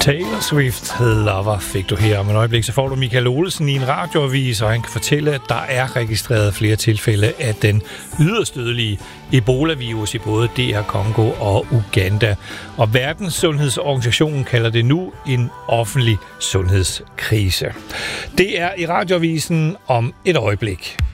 Taylor Swift Lover fik du her. Om et øjeblik, så får du Michael Olsen i en radioavis, og han kan fortælle, at der er registreret flere tilfælde af den yderst dødelige Ebola-virus i både DR Congo og Uganda. Og Verdenssundhedsorganisationen kalder det nu en offentlig sundhedskrise. Det er i radioavisen om et øjeblik.